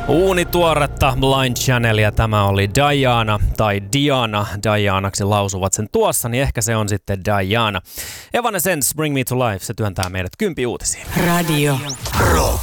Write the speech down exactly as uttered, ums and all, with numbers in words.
Uunituoretta Blind Channelia, tämä oli Diana tai Diana, Dianaksi lausuvat sen tuossa, niin ehkä se on sitten Diana. Evanescence, Bring Me to Life, se työntää meidät kympi uutisiin. Radio Rock.